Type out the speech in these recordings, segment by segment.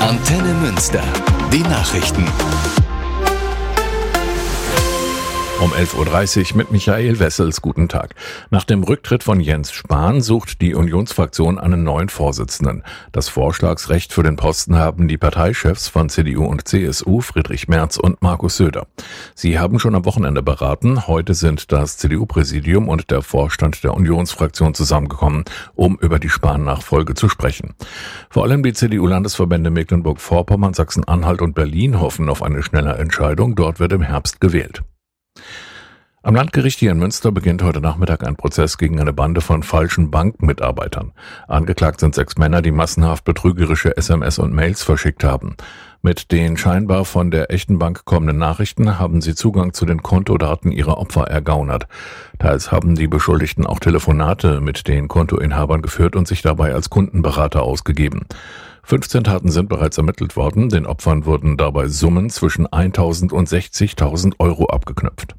Antenne Münster. Die Nachrichten. Um 11.30 Uhr mit Michael Wessels. Guten Tag. Nach dem Rücktritt von Jens Spahn sucht die Unionsfraktion einen neuen Vorsitzenden. Das Vorschlagsrecht für den Posten haben die Parteichefs von CDU und CSU, Friedrich Merz und Markus Söder. Sie haben schon am Wochenende beraten. Heute sind das CDU-Präsidium und der Vorstand der Unionsfraktion zusammengekommen, um über die Spahn-Nachfolge zu sprechen. Vor allem die CDU-Landesverbände Mecklenburg-Vorpommern, Sachsen-Anhalt und Berlin hoffen auf eine schnelle Entscheidung. Dort wird im Herbst gewählt. Am Landgericht hier in Münster beginnt heute Nachmittag ein Prozess gegen eine Bande von falschen Bankmitarbeitern. Angeklagt sind 6 Männer, die massenhaft betrügerische SMS und Mails verschickt haben. Mit den scheinbar von der echten Bank kommenden Nachrichten haben sie Zugang zu den Kontodaten ihrer Opfer ergaunert. Teils haben die Beschuldigten auch Telefonate mit den Kontoinhabern geführt und sich dabei als Kundenberater ausgegeben. 15 Taten sind bereits ermittelt worden. Den Opfern wurden dabei Summen zwischen 1.000 und 60.000 Euro abgeknüpft.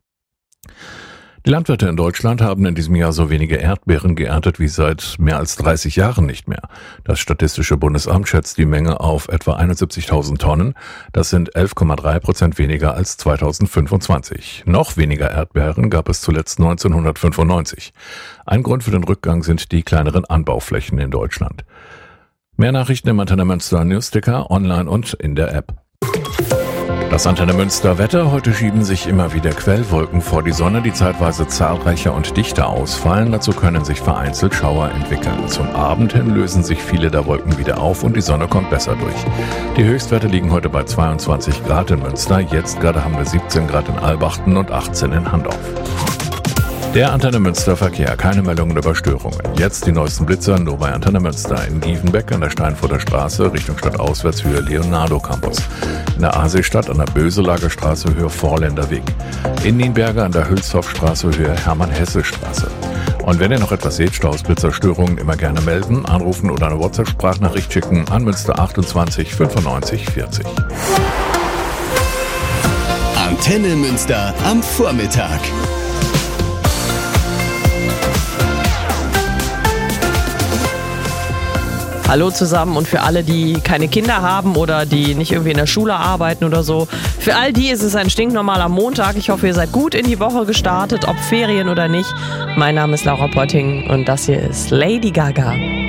Die Landwirte in Deutschland haben in diesem Jahr so wenige Erdbeeren geerntet wie seit mehr als 30 Jahren nicht mehr. Das Statistische Bundesamt schätzt die Menge auf etwa 71.000 Tonnen. Das sind 11,3% weniger als 2025. Noch weniger Erdbeeren gab es zuletzt 1995. Ein Grund für den Rückgang sind die kleineren Anbauflächen in Deutschland. Mehr Nachrichten im Antenne Münster Newsticker, online und in der App. Das Antenne Münster Wetter. Heute schieben sich immer wieder Quellwolken vor die Sonne, die zeitweise zahlreicher und dichter ausfallen. Dazu können sich vereinzelt Schauer entwickeln. Zum Abend hin lösen sich viele der Wolken wieder auf und die Sonne kommt besser durch. Die Höchstwerte liegen heute bei 22 Grad in Münster. Jetzt gerade haben wir 17 Grad in Albachten und 18 in Handorf. Der Antenne Münster Verkehr, keine Meldungen über Störungen. Jetzt die neuesten Blitzer nur bei Antenne Münster in Gievenbeck an der Steinfurter Straße Richtung Stadtauswärts Höhe Leonardo Campus. In der Aasseestadt an der Böselager Straße Höhe Vorländer Weg. In Nienberge an der Hülshoff-Straße Höhe Hermann-Hesse-Straße. Und wenn ihr noch etwas seht, Staus, Blitzer, Störungen, immer gerne melden, anrufen oder eine WhatsApp-Sprachnachricht schicken an Münster 28 95 40. Antenne Münster am Vormittag. Hallo zusammen und für alle, die keine Kinder haben oder die nicht irgendwie in der Schule arbeiten oder so. Für all die ist es ein stinknormaler Montag. Ich hoffe, ihr seid gut in die Woche gestartet, ob Ferien oder nicht. Mein Name ist Laura Potting und das hier ist Lady Gaga.